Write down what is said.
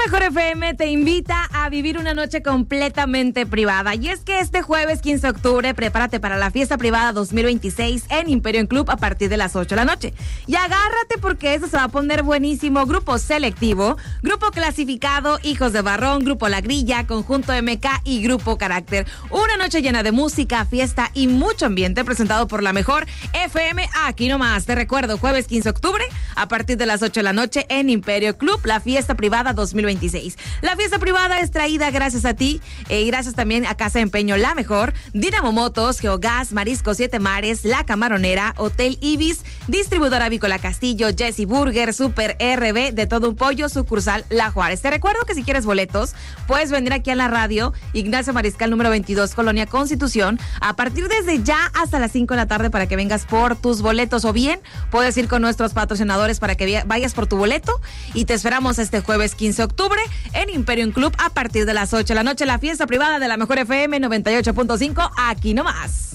Mejor FM te invita a vivir una noche completamente privada. Y es que este jueves 15 de octubre, prepárate para la fiesta privada 2026 en Imperium Club a partir de las 8 de la noche. Y agárrate porque eso se va a poner buenísimo. Grupo Selectivo, Grupo Clasificado, Hijos de Barrón, Grupo La Grilla, Conjunto MK y Grupo Carácter. Una noche llena de música, fiesta y mucho ambiente presentado por la Mejor FM. Aquí nomás, te recuerdo, jueves 15 de octubre a partir de las 8 de la noche en Imperium Club, la fiesta privada 2026. La fiesta privada es traída gracias a ti y gracias también a Casa de Empeño La Mejor, Dinamo Motos, Geogas, Marisco Siete Mares, La Camaronera, Hotel Ibis, Distribuidora Avícola Castillo, Jesse Burger, Super RB, De Todo Un Pollo, sucursal La Juárez. Te recuerdo que si quieres boletos, puedes venir aquí a la radio, Ignacio Mariscal número 22, Colonia Constitución, a partir desde ya hasta las 5 de la tarde para que vengas por tus boletos, o bien puedes ir con nuestros patrocinadores para que vayas por tu boleto, y te esperamos este jueves 15 de octubre en Imperium Club a partir de las 8 de la noche, la fiesta privada de la Mejor FM 98.5, aquí nomás.